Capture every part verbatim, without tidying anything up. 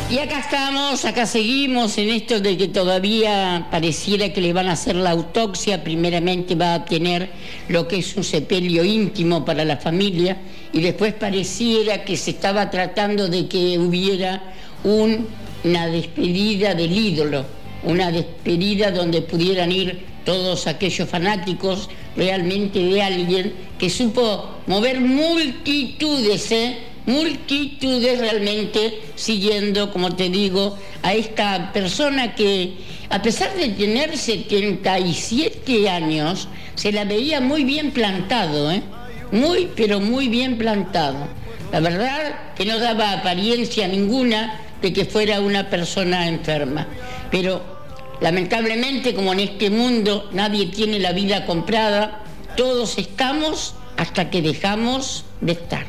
Y acá estamos, acá seguimos en esto de que todavía pareciera que le van a hacer la autopsia. Primeramente va a tener lo que es un sepelio íntimo para la familia y después pareciera que se estaba tratando de que hubiera un, una despedida del ídolo, una despedida donde pudieran ir todos aquellos fanáticos realmente de alguien que supo mover multitudes, ¿eh? multitudes realmente siguiendo, como te digo, a esta persona que a pesar de tener setenta y siete años se la veía muy bien plantado, ¿eh? muy pero muy bien plantado. La verdad que no daba apariencia ninguna de que fuera una persona enferma, pero lamentablemente, como en este mundo nadie tiene la vida comprada, todos estamos hasta que dejamos de estar.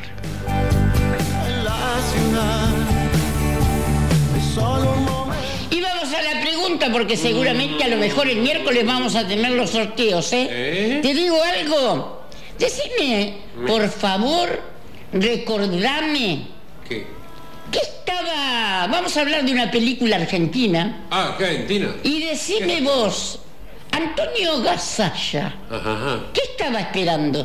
Y vamos a la pregunta, porque seguramente a lo mejor el miércoles vamos a tener los sorteos, ¿eh? ¿Eh? Te digo algo, decime, por favor, recordame. ¿Qué? ¿Qué estaba? Vamos a hablar de una película argentina. Ah, ¿qué Argentina? Y decime ¿Qué? vos, Antonio Gasalla, Ajá, ajá. ¿qué estaba esperando?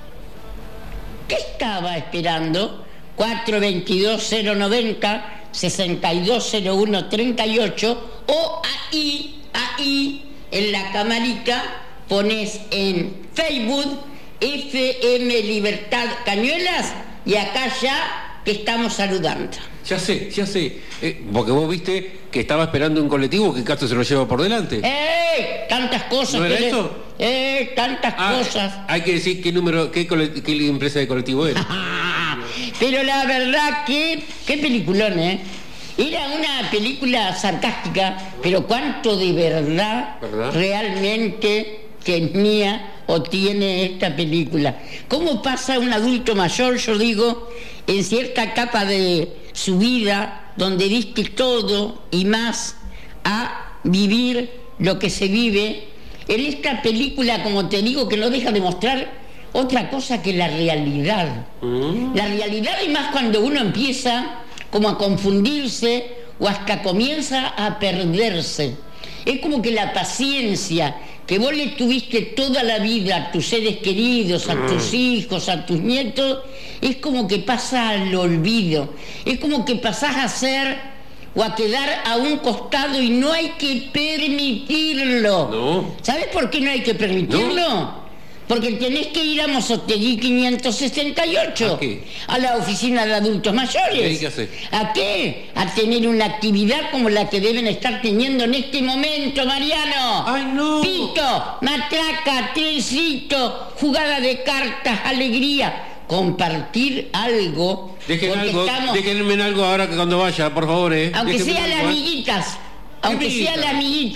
¿Qué estaba esperando? cuatro veintidós cero noventa sesenta y dos cero uno treinta y ocho o ahí, ahí, en la camarita pones en Facebook F M Libertad Cañuelas y acá ya te estamos saludando. Ya sé, ya sé. Eh, porque vos viste que estaba esperando un colectivo que Castro se lo lleva por delante. ¡Eh! Tantas cosas. ¿No era que eso? Le... ¡Eh! Tantas ah, cosas. Hay que decir qué número, qué, cole... qué empresa de colectivo era. Pero la verdad que... ¡Qué peliculón, eh! Era una película sarcástica, pero cuánto de verdad, ¿verdad? realmente tenía o tiene esta película. ¿Cómo pasa un adulto mayor, yo digo, en cierta etapa de su vida, donde diste todo y más a vivir lo que se vive? En esta película, como te digo, que no deja de mostrar otra cosa que la realidad. Mm. La realidad, y más cuando uno empieza como a confundirse o hasta comienza a perderse. Es como que la paciencia que vos le tuviste toda la vida a tus seres queridos, a tus hijos, a tus nietos, es como que pasa al olvido. Es como que pasás a ser o a quedar a un costado y no hay que permitirlo. No. ¿Sabes por qué no hay que permitirlo? No. Porque tenés que ir a Mozotegui quinientos sesenta y ocho. ¿A qué? A la oficina de adultos mayores. ¿Qué hay que hacer? ¿A qué? A tener una actividad como la que deben estar teniendo en este momento, Mariano. ¡Ay, no! Pito, matraca, trencito, jugada de cartas, alegría. Compartir algo. Dejen algo, estamos... déjenme en algo ahora que cuando vaya, por favor, eh. Aunque Déjenme sea algo, las eh. amiguitas. Aunque sea la amiguita.